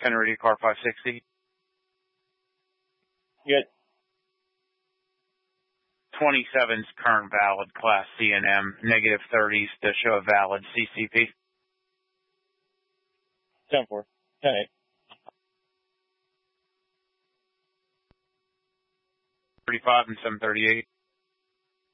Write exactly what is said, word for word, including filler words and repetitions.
ten radio car five sixty. Good. twenty-seven's current valid Class C and M, negative thirties to show a valid C C P. ten four. ten eight. thirty-five and seven thirty-eight.